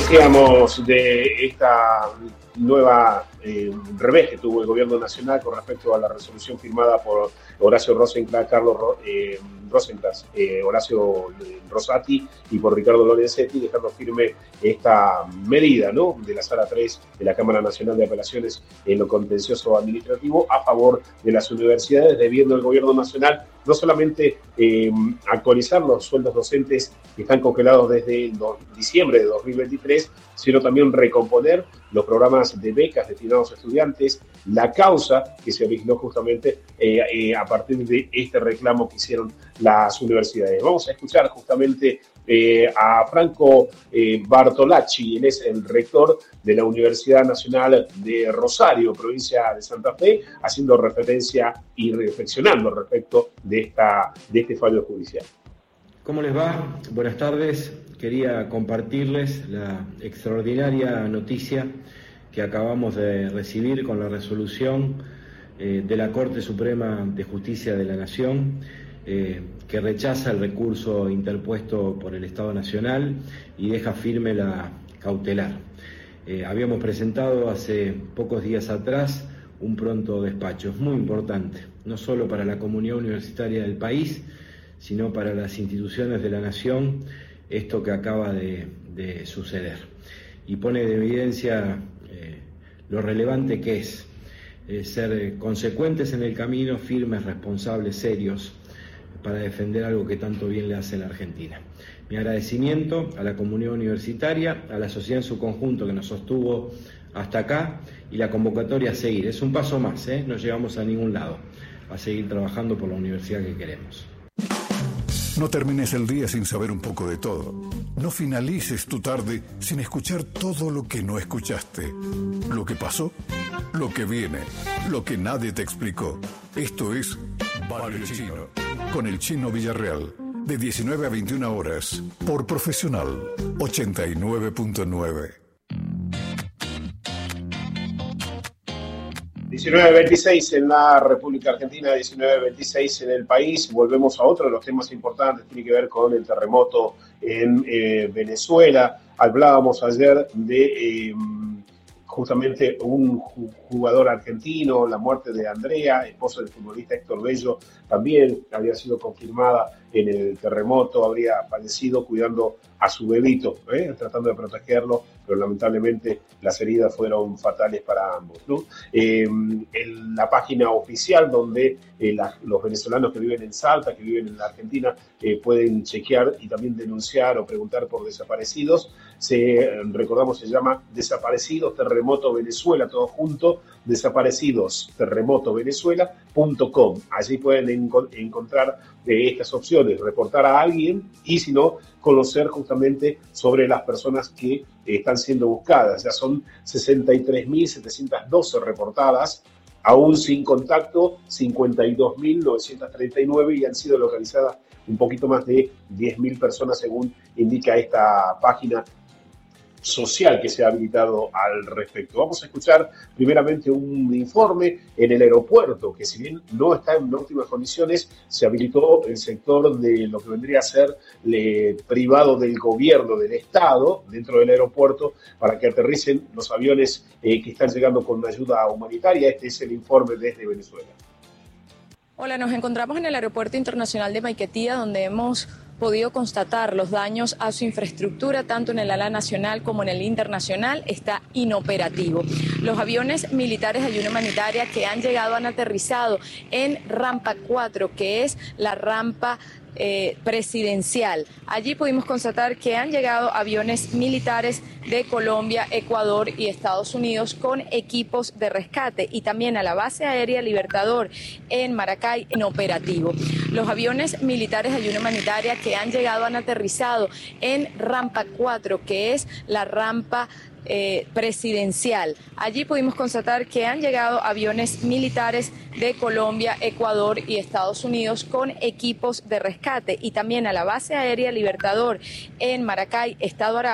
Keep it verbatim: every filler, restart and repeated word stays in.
Decíamos de esta nueva eh, revés que tuvo el gobierno nacional con respecto a la resolución firmada por Horacio Rosencrantz, Carlos eh, Rosencrantz, eh, Horacio Rosati y por Ricardo Lorenzetti, dejando firme esta medida, ¿no?, de la Sala tres de la Cámara Nacional de Apelaciones en lo contencioso administrativo a favor de las universidades, debiendo el gobierno nacional no solamente eh, actualizar los sueldos docentes que están congelados desde diciembre de dos mil veintitrés, sino también recomponer los programas de becas destinados a estudiantes, la causa que se originó justamente eh, eh, a partir de este reclamo que hicieron las universidades. Vamos a escuchar justamente eh, a Franco eh, Bartolacci, él es el rector de la Universidad Nacional de Rosario, provincia de Santa Fe, haciendo referencia y reflexionando respecto de, esta, de este fallo judicial. ¿Cómo les va? Buenas tardes. Quería compartirles la extraordinaria noticia que acabamos de recibir con la resolución eh, de la Corte Suprema de Justicia de la Nación, eh, que rechaza el recurso interpuesto por el Estado Nacional y deja firme la cautelar. Eh, habíamos presentado hace pocos días atrás un pronto despacho. Es muy importante, no solo para la comunidad universitaria del país, sino para las instituciones de la nación, esto que acaba de, de suceder. Y pone de evidencia eh, lo relevante que es eh, ser consecuentes en el camino, firmes, responsables, serios, para defender algo que tanto bien le hace a la Argentina. Mi agradecimiento a la comunidad universitaria, a la sociedad en su conjunto que nos sostuvo hasta acá, y la convocatoria a seguir. Es un paso más, ¿eh? No llegamos a ningún lado, a seguir trabajando por la universidad que queremos. No termines el día sin saber un poco de todo. No finalices tu tarde sin escuchar todo lo que no escuchaste. Lo que pasó, lo que viene, lo que nadie te explicó. Esto es Barrio Chino, con el Chino Villarreal, de diecinueve a veintiuna horas, por Profesional ochenta y nueve punto nueve. diecinueve veintiséis en la República Argentina, diecinueve veintiséis en el país. Volvemos a otro de los temas importantes, tiene que ver con el terremoto en eh, Venezuela. Hablábamos ayer de eh, justamente un jugador argentino, la muerte de Andrea, esposa del futbolista Héctor Bello, también había sido confirmada en el terremoto, habría fallecido cuidando a su bebito, ¿eh? tratando de protegerlo, pero lamentablemente las heridas fueron fatales para ambos, ¿no? Eh, en la página oficial donde eh, la, los venezolanos que viven en Salta, que viven en la Argentina, eh, pueden chequear y también denunciar o preguntar por desaparecidos, se, recordamos, se llama Desaparecidos Terremoto Venezuela, todo junto, desaparecidos terremoto venezuela punto com. Allí pueden en, encontrar eh, estas opciones, reportar a alguien y, si no, conocer justamente sobre las personas que eh, están siendo buscadas. Ya son sesenta y tres mil setecientas doce reportadas, aún sin contacto, cincuenta y dos mil novecientos treinta y nueve, y han sido localizadas un poquito más de diez mil personas, según indica esta página social que se ha habilitado al respecto. Vamos a escuchar primeramente un informe en el aeropuerto, que si bien no está en óptimas condiciones, se habilitó el sector de lo que vendría a ser le, privado del gobierno del Estado dentro del aeropuerto para que aterricen los aviones eh, que están llegando con ayuda humanitaria. Este es el informe desde Venezuela. Hola, nos encontramos en el Aeropuerto Internacional de Maiquetía, donde hemos podido constatar los daños a su infraestructura, tanto en el ala nacional como en el internacional. Está inoperativo. Los aviones militares de ayuda humanitaria que han llegado han aterrizado en rampa cuatro, que es la rampa Eh, presidencial. Allí pudimos constatar que han llegado aviones militares de Colombia, Ecuador y Estados Unidos con equipos de rescate, y también a la base aérea Libertador en Maracay en operativo. Los aviones militares de ayuda humanitaria que han llegado han aterrizado en rampa cuatro, que es la rampa Eh, presidencial. Allí pudimos constatar que han llegado aviones militares de Colombia, Ecuador y Estados Unidos con equipos de rescate, y también a la base aérea Libertador en Maracay, Estado Aragua.